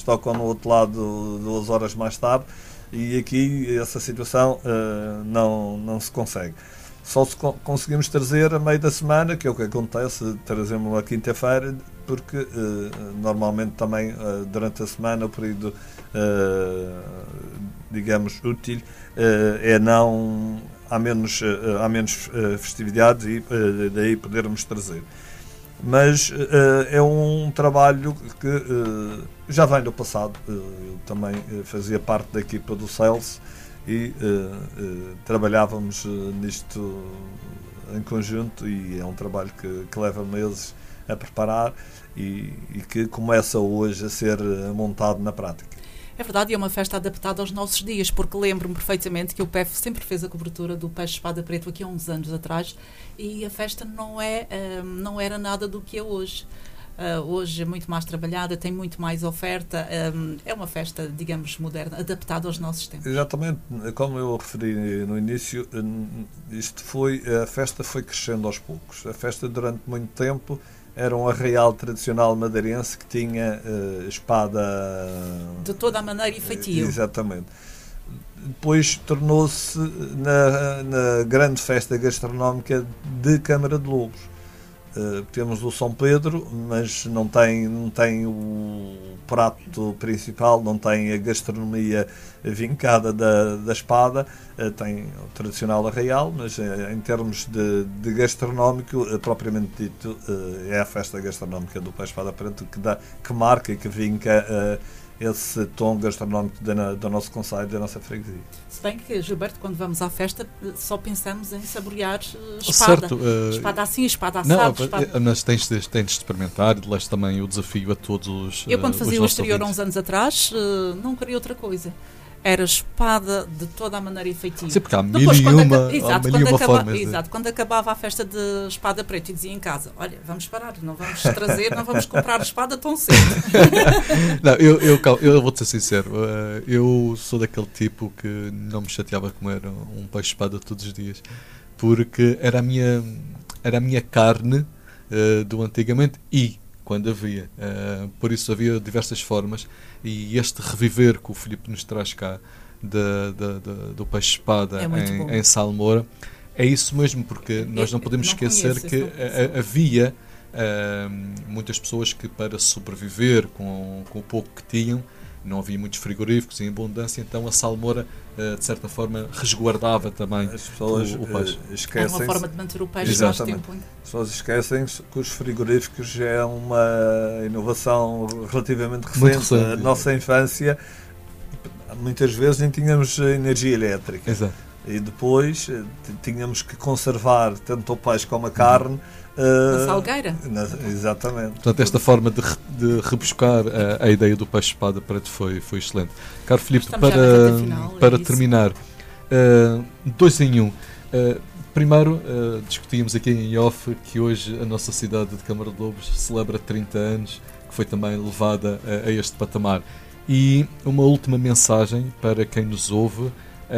tocam no outro lado 2 horas mais tarde, e aqui essa situação não se consegue. Só se conseguimos trazer a meio da semana, que é o que acontece, trazemos a quinta-feira, porque normalmente também durante a semana o período, digamos, útil há menos festividades, e daí podermos trazer. Mas é um trabalho que já vem do passado. Eu também fazia parte da equipa do Celso e trabalhávamos nisto em conjunto, e é um trabalho que leva meses a preparar e que começa hoje a ser montado na prática. É verdade, e é uma festa adaptada aos nossos dias, porque lembro-me perfeitamente que o PEF sempre fez a cobertura do Peixe Espada Preto aqui há uns anos atrás, e a festa não era nada do que é hoje. Hoje é muito mais trabalhada, tem muito mais oferta, é uma festa, digamos, moderna, adaptada aos nossos tempos. Exatamente, como eu referi no início, a festa foi crescendo aos poucos. A festa, durante muito tempo, era um arraial tradicional madeirense que tinha espada de toda a maneira e feitio. Exatamente. Depois tornou-se na grande festa gastronómica de Câmara de Lobos. Temos o São Pedro, mas não tem o prato principal, não tem a gastronomia vincada da espada. Tem o tradicional arraial, mas em termos de gastronómico, propriamente dito, é a festa gastronómica do Peixe Espada Preto que marca e que vinca esse tom gastronómico do nosso concelho, da nossa freguesia. Se bem que, Gilberto, quando vamos à festa, só pensamos em saborear espada. Certo, espada assim, espada assada. Mas tens de experimentar, e leste também o desafio a todos os Eu, quando fazia o exterior há uns anos atrás, não queria outra coisa. Era espada de toda a maneira efetiva. Sim, porque há mil e uma formas. Exato, quando acabava a festa de Espada Preta e dizia em casa, olha, vamos parar, não vamos trazer, não vamos comprar espada tão cedo. Não, eu vou-te ser sincero, eu sou daquele tipo que não me chateava comer um peixe-espada todos os dias, porque era a minha carne do antigamente, e quando havia. Por isso havia diversas formas, e este reviver que o Filipe nos traz cá do peixe-espada em Salmoura é isso mesmo, porque nós não podemos esquecer que havia muitas pessoas que, para sobreviver com o pouco que tinham, não havia muitos frigoríficos em abundância, então a salmoura, de certa forma, resguardava também as pessoas o peixe. É uma forma de manter o peixe mais tempo. As pessoas esquecem-se que os frigoríficos já é uma inovação relativamente recente. A nossa infância, muitas vezes nem tínhamos energia elétrica. Exato. E depois tínhamos que conservar tanto o peixe como a carne na salgueira. Exatamente. Portanto, esta forma de rebuscar a ideia do peixe-espada preto foi excelente. Caro Filipe, para terminar, 2 em 1. Primeiro, discutíamos aqui em off que hoje a nossa cidade de Câmara de Lobos celebra 30 anos, que foi também levada a este patamar. E uma última mensagem para quem nos ouve.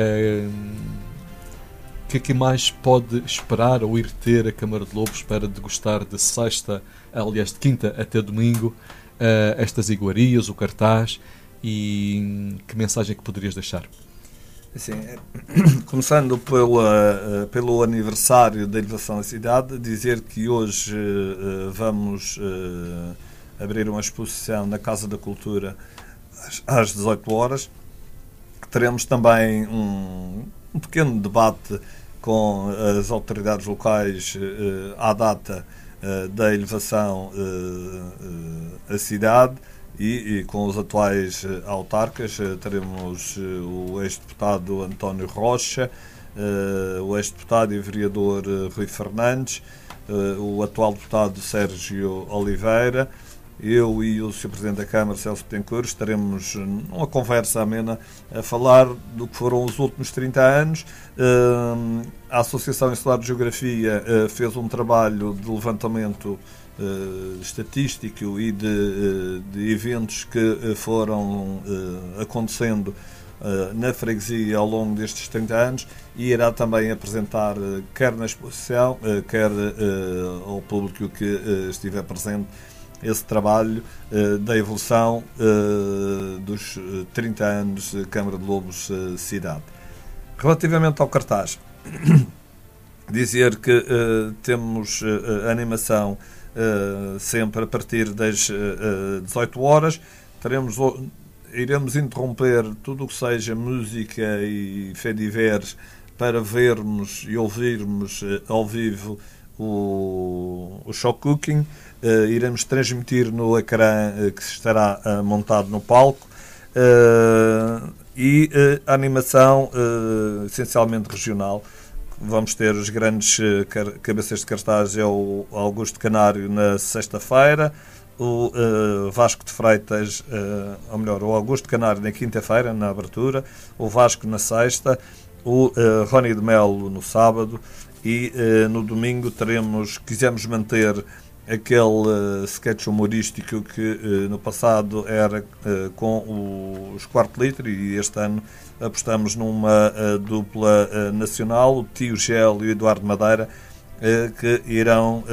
O que mais pode esperar ou ir ter a Câmara de Lobos para degustar de de quinta até domingo, estas iguarias, o cartaz, e que mensagem é que poderias deixar? Assim, começando pelo aniversário da elevação da cidade, dizer que hoje vamos abrir uma exposição na Casa da Cultura às 18 horas. Teremos também um pequeno debate com as autoridades locais à data da elevação à cidade e com os atuais autarcas. Teremos o ex-deputado António Rocha, o ex-deputado e vereador Rui Fernandes, o atual deputado Sérgio Oliveira, eu e o Sr. Presidente da Câmara, Celso Betancourt, estaremos numa conversa amena a falar do que foram os últimos 30 anos. A Associação Insular de Geografia fez um trabalho de levantamento estatístico e de eventos que foram acontecendo na freguesia ao longo destes 30 anos, e irá também apresentar, quer na exposição, quer ao público que estiver presente, esse trabalho da evolução dos 30 anos de Câmara de Lobos Cidade. Relativamente ao cartaz, dizer que temos animação sempre a partir das 18 horas. Iremos interromper tudo o que seja música e fediveres para vermos e ouvirmos ao vivo o show cooking. Iremos transmitir no ecrã que estará montado no palco. E a animação essencialmente regional. Vamos ter os grandes cabeças de cartaz, é o Augusto Canário na sexta-feira, o Vasco de Freitas, ou melhor, o Augusto Canário na quinta-feira, na abertura, o Vasco na sexta, o Rony de Melo no sábado e no domingo quisemos manter aquele sketch humorístico que no passado era com os Quarto Litro, e este ano apostamos numa dupla nacional, o Tio Gel e o Eduardo Madeira, que irão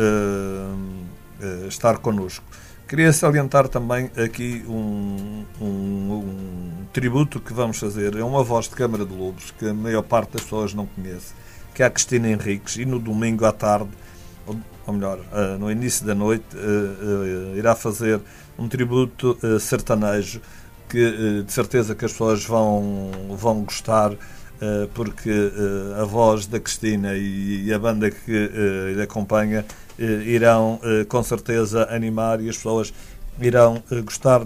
estar connosco. Queria salientar também aqui um tributo que vamos fazer. É uma voz de Câmara de Lobos que a maior parte das pessoas não conhece, que é a Cristina Henriques, e no domingo à tarde, ou melhor, no início da noite, irá fazer um tributo sertanejo que de certeza que as pessoas vão gostar, porque a voz da Cristina e a banda que lhe acompanha irão com certeza animar, e as pessoas irão gostar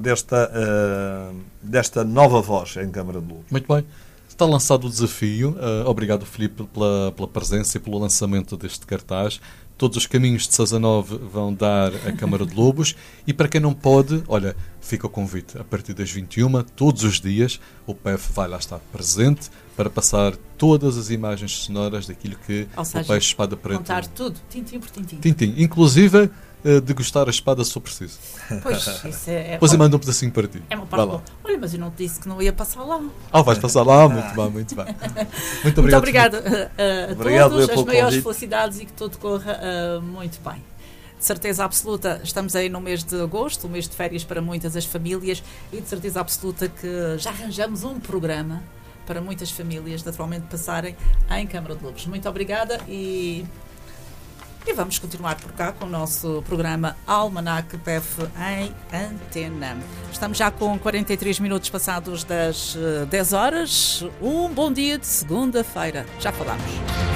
desta nova voz em Câmara de Lobos. Muito bem. Está lançado o desafio. Obrigado, Filipe, pela presença e pelo lançamento deste cartaz. Todos os caminhos de Sazanove vão dar a Câmara de Lobos, e para quem não pode, olha, fica o convite. A partir das 21, todos os dias, o PEF vai lá estar presente para passar todas as imagens sonoras daquilo que o Peixe Espada Preta... Contar tudo, tintim por tintim. Tintim, inclusive degustar a espada se for preciso. Pois, isso é... Depois eu mando um pedacinho para ti. É uma parte boa. Olha, mas eu não te disse que não ia passar lá. Vais passar lá? Muito bem, muito bem. Muito obrigado a todos, as maiores felicidades e que tudo corra muito bem. De certeza absoluta, estamos aí no mês de agosto, o mês de férias para muitas as famílias, e de certeza absoluta que já arranjamos um programa para muitas famílias naturalmente passarem em Câmara de Lobos. Muito obrigada e vamos continuar por cá com o nosso programa Almanac PEF em Antena. Estamos já com 43 minutos passados das 10 horas. Um bom dia de segunda-feira. Já falamos.